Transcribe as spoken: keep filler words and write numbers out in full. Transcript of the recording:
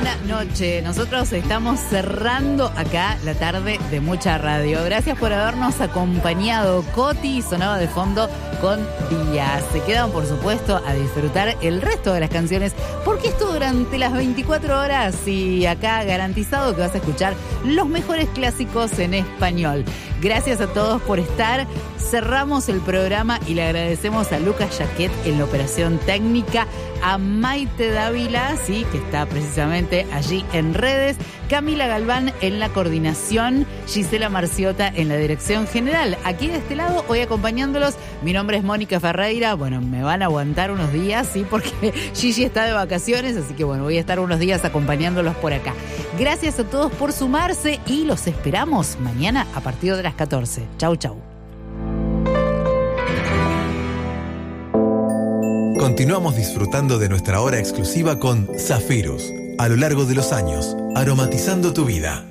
la noche. Nosotros estamos cerrando acá la tarde de Mucha Radio. Gracias por habernos acompañado. Coti sonaba de fondo con Díaz. Se quedan, por supuesto, a disfrutar el resto de las canciones, porque esto durante las veinticuatro horas y acá garantizado que vas a escuchar los mejores clásicos en español. Gracias a todos por estar. Cerramos el programa y le agradecemos a Lucas Jaquet en la operación técnica, a Maite Dávila, sí, que está precisamente allí en redes, Camila Galván en la coordinación, Gisela Marciota en la dirección general. Aquí de este lado, hoy acompañándolos, mi nombre es Mónica Ferreira. Bueno, me van a aguantar unos días, sí, porque Gigi está de vacaciones, así que bueno, voy a estar unos días acompañándolos por acá. Gracias a todos por sumarse y los esperamos mañana a partir de las catorce. Chau, chau. Continuamos disfrutando de nuestra hora exclusiva con Zafirus. A lo largo de los años, aromatizando tu vida.